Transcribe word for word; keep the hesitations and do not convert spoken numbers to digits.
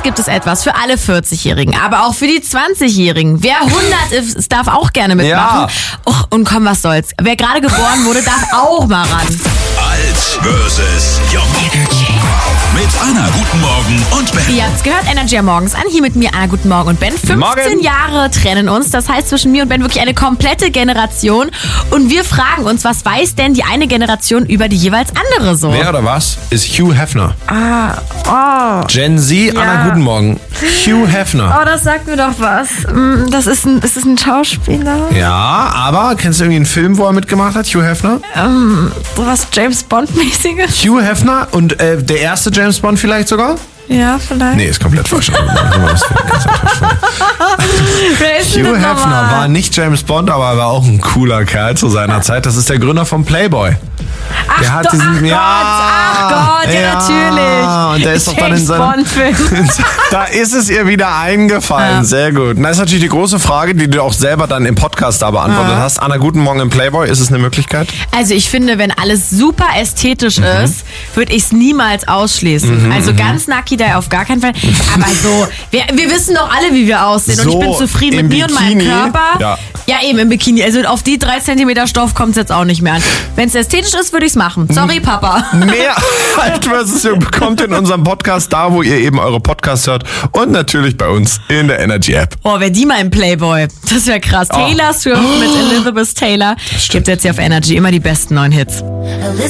Jetzt gibt es etwas für alle vierzigjährigen, aber auch für die zwanzigjährigen. Wer hundert ist, darf auch gerne mitmachen. Ja. Och, und komm, was soll's. Wer gerade geboren wurde, darf auch mal ran. Alt versus Jung. Mit Anna, guten Morgen und Ben. Ihr habt's gehört, Energy am Morgens an. Hier mit mir, Anna, guten Morgen und Ben. fünfzehn Morgen. Jahre trennen uns. Das heißt, zwischen mir und Ben wirklich eine komplette Generation. Und wir fragen uns, was weiß denn die eine Generation über die jeweils andere so? Wer oder was ist Hugh Hefner? Ah, oh. Gen Z, Anna, guten Morgen. Hugh Hefner. Oh, das sagt mir doch was. Mm, Das ist ein, ist das ein Schauspieler? Ja, aber kennst du irgendwie einen Film, wo er mitgemacht hat, Hugh Hefner? Ähm, sowas James Bond-mäßiges? Hugh Hefner und äh, der erste James Bond vielleicht sogar? Ja, vielleicht. Nee, ist komplett falsch. Wer ist denn Hugh das Hefner nochmal? war nicht James Bond, aber er war auch ein cooler Kerl zu seiner Zeit. Das ist der Gründer von Playboy. Ach, Der hat doch, diesen, ach Gott, ach Gott, ja, natürlich. Und der ist doch dann in James seinem... Bond-Film. Da ist es ihr wieder eingefallen. Ja. Sehr gut. Und das ist natürlich die große Frage, die du auch selber dann im Podcast da beantwortet Ja. hast. Anna, guten Morgen im Playboy. Ist es eine Möglichkeit? Also ich finde, wenn alles super ästhetisch Mhm. ist, würde ich es niemals ausschließen. Also ganz Naki da auf gar keinen Fall. Aber so, wir, wir wissen doch alle, wie wir aussehen. Und So, ich bin zufrieden im mit mir und meinem Bikini? Körper. Ja. Ja, eben im Bikini. Also auf die drei Zentimeter Stoff kommt es jetzt auch nicht mehr an. Wenn es ästhetisch ist, würde ich es machen. Sorry, Papa. Mehr Alt versus Jung bekommt in unserem Podcast da, wo ihr eben eure Podcasts hört. Und natürlich bei uns in der Energy App. Oh, wer die mal im Playboy. Das wäre krass. Taylor Swift mit Elizabeth Taylor. Gibt jetzt hier auf Energy immer die besten neuen Hits.